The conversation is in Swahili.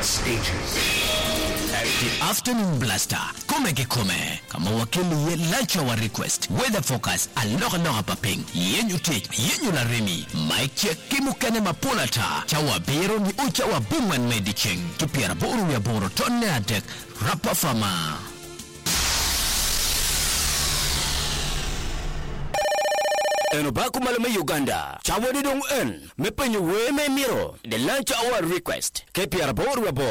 stages. The Afternoon Blaster. Kome kama wakili ye lunch hour request. Weather forecast aloha paping. Yenyu take, yenyu la remi. Mike check kimukane mapolata. Chawa biro ni ucha wa bungan mediching. Tupiara boru ya boro tonne adek. Rapa fama. Eno baku malame Uganda. Chawadi dong en. Mepenyo we me miro. The lunch hour request. Kepiara boru ya boro.